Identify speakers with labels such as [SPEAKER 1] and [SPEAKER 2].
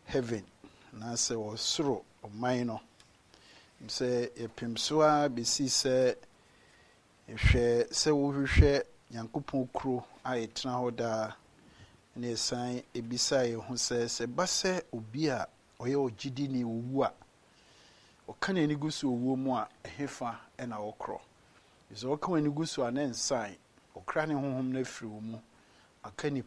[SPEAKER 1] heaven na se wo soro oman no se epim so a besi se ehwe se wo hwehwe Nyankopɔn kuro a etena ho da na esan ebisa hu se base obi a oye ogidi ni owu a okana ni gusu owu mu a hefa na wokro izo okana ni gusu a na nsan okra ne honhom na firi wo mu aka